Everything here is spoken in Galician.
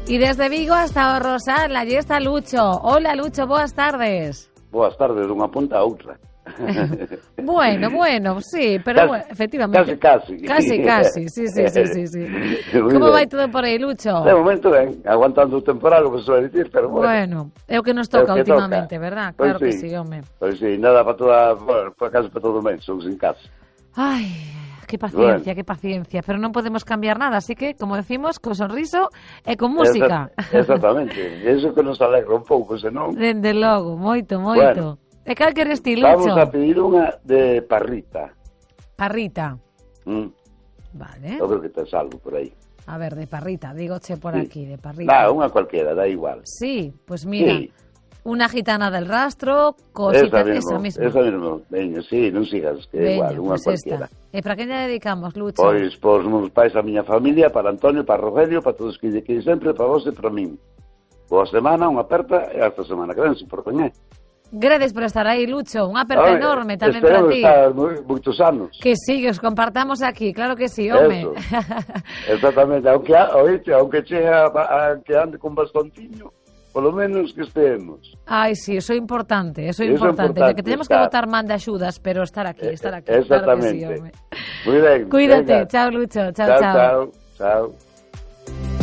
E desde Vigo hasta o Rosal, allí está Lucho. Hola, Lucho, boas tardes. Boas tardes, unha punta a outra. Bueno, sí, pero bueno, efectivamente. Casi, sí. Como vai todo por aí, Lucho? De momento ben, aguantando o temporal, o que se suele dicir, pero bueno. É o que nos toca últimamente, verdad? Claro que sí, home. Pois sí, nada para toda, por casa para todo o mes, son sin casa. Ai, que paciencia, pero non podemos cambiar nada, así que, como decimos, con sonriso e con música. Exactamente, eso que nos alegra un pouco, senón... Dende logo, moito. Bueno. E cal queres ti, Lucho? Vamos a pedir unha de parrita. Parrita. Vale. Eu creo que tes algo por aí. A ver, de parrita, dígoche por aquí, de parrita. Unha cualquiera, da igual. Sí, pues mira, una gitana del rastro, cosita, esa misma. Esa misma, veña, sí, non sigas, que é igual, unha pues cualquiera. E para que lle dedicamos, Lucho? Pois, pos meus pais, a miña familia, para Antonio, para Rogelio, para todos que lle queiden sempre, para vos e para min. Boa semana, unha aperta, e hasta semana que ven, se por coñé. Gracias por estar aí, Lucho. Unha aperta enorme tamén para ti. Esperemos estar moitos anos. Que sí, que os compartamos aquí, claro que sí, home. Eso, exactamente. Aunque chega que ande con bastonciño, polo menos que estemos. Ai, sí, eso é importante, de que tenemos que botar man de axudas, pero estar aquí. Exactamente. Claro que sí, home. Muy ben. Cuídate, chao, Lucho, chao. Chao.